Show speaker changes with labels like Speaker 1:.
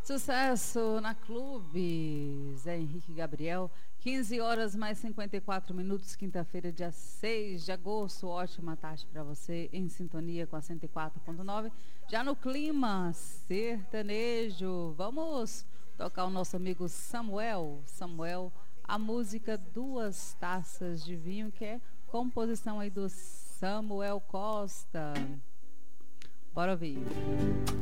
Speaker 1: Sucesso na Clube, Zé Henrique e Gabriel, 15 horas mais 54 minutos, quinta-feira, dia 6 de agosto. Ótima tarde para você, em sintonia com a 104.9. Já no clima sertanejo, vamos tocar o nosso amigo Samuel. Samuel, a música Duas Taças de Vinho, que é composição aí do Samuel Costa. Bora ouvir.